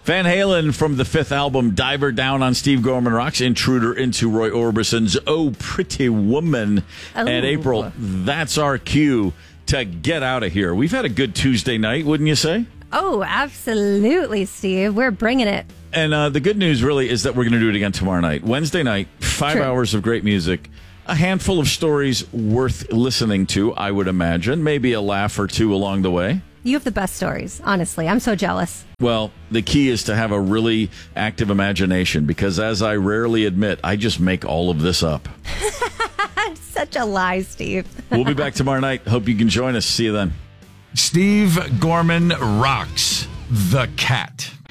Van Halen from the fifth album, Diver Down on Steve Gorman Rocks, Intruder into Roy Orbison's Oh Pretty Woman. Oh. And April, that's our cue to get out of here. We've had a good Tuesday night, wouldn't you say? Oh, absolutely, Steve. We're bringing it. And the good news really is that we're going to do it again tomorrow night. Wednesday night, 5 hours of great music. A handful of stories worth listening to, I would imagine. Maybe a laugh or two along the way. You have the best stories, honestly. I'm so jealous. Well, the key is to have a really active imagination because, as I rarely admit, I just make all of this up. Such a lie, Steve. We'll be back tomorrow night. Hope you can join us. See you then. Steve Gorman Rocks the Cat.